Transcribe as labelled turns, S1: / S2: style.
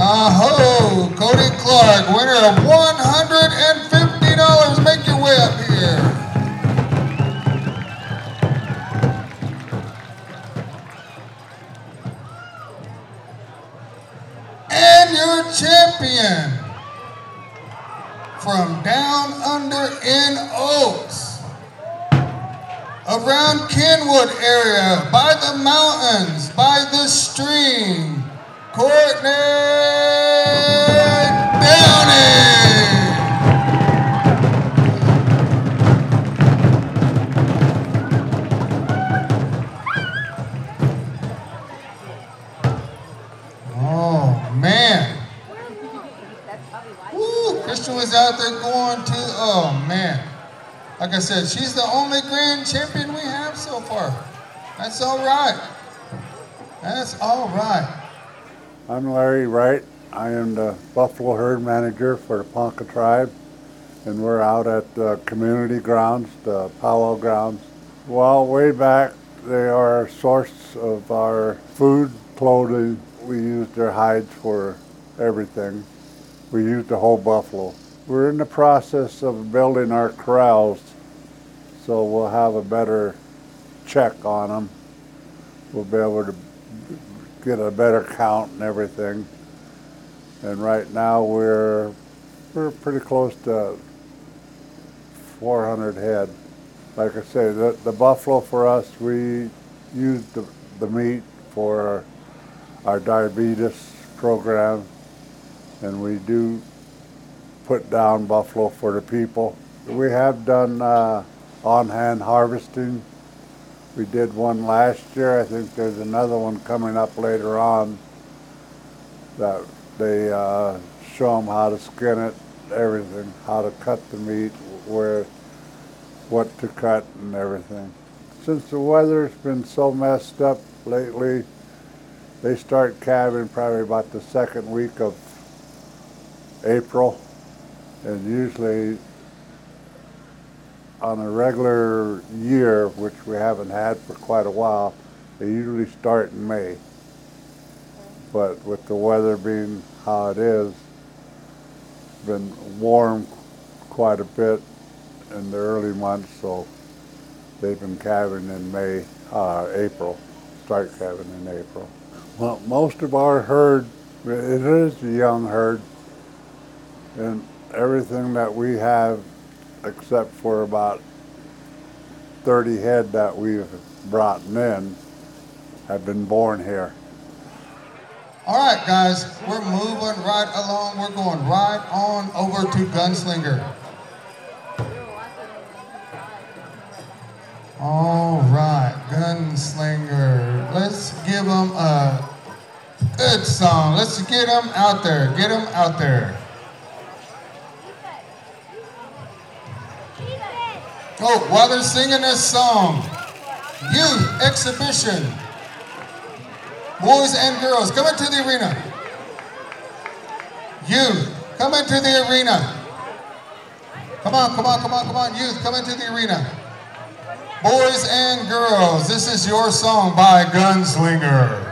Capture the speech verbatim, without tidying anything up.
S1: Uh-ho, Cody Clark, winner of one hundred fifty dollars. Make your way up here. And your champion from down under in Oaks, around Kenwood area, by the mountains, by the stream, Courtney Downey. Oh man. Woo, Christian was out there going to, oh man. Like I said, she's the only grand champion we have so far. That's all right. That's all right.
S2: I'm Larry Wright. I am the Buffalo Herd Manager for the Ponca Tribe, and we're out at the community grounds, the powwow grounds. Well, way back, they are a source of our food, clothing. We use their hides for everything. We use the whole buffalo. We're in the process of building our corrals, so we'll have a better check on them. We'll be able to get a better count and everything. And right now we're we're pretty close to four hundred head. Like I say, the, the buffalo for us, we use the, the meat for our, our diabetes program, and we do put down buffalo for the people. We have done uh, on-hand harvesting. We did one last year. I think there's another one coming up later on that they uh, show them how to skin it, everything, how to cut the meat, where, what to cut and everything. Since the weather's been so messed up lately, they start calving probably about the second week of April, and usually on a regular year, which we haven't had for quite a while, they usually start in May. But with the weather being how it is, been warm quite a bit in the early months, so they've been calving in May, uh, April, start calving in April. Well, most of our herd, it is a young herd, and everything that we have, except for about thirty head that we've brought in, have been born here.
S1: All right, guys, we're moving right along. We're going right on over to Gunslinger. All right, Gunslinger. Let's give them a good song. Let's get them out there. Get them out there. Oh, while they're singing this song, youth exhibition. Boys and girls, come into the arena. Youth, come into the arena. Come on, come on, come on, come on. Youth, come into the arena. Boys and girls, this is your song by Gunslinger.